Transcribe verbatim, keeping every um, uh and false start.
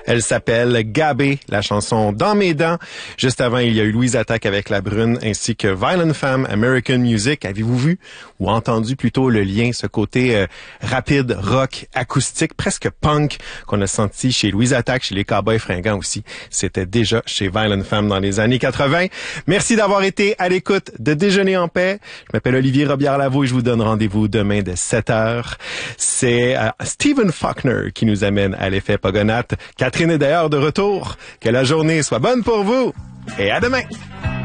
Elle s'appelle Gabé, la chanson Dans mes dents. Juste avant, il y a eu Louise Attaque avec La Brune, ainsi que Violent Femmes, American Music. Avez-vous vu ou entendu plutôt le lien, ce côté euh, rapide, rock, acoustique, presque punk qu'on a senti chez Louise Attaque, chez les Cowboys Fringants aussi. C'était déjà chez Violent Femmes dans les années quatre-vingt. Merci d'avoir été à l'écoute de Déjeuner en paix. Je m'appelle Olivier Robillard-Lavaux et je vous donne rendez-vous demain dès sept heures. C'est euh, Stephen Faulkner qui nous amène à l'effet Pogonatte. Catherine est d'ailleurs de retour. Que la journée soit bonne pour vous et à demain!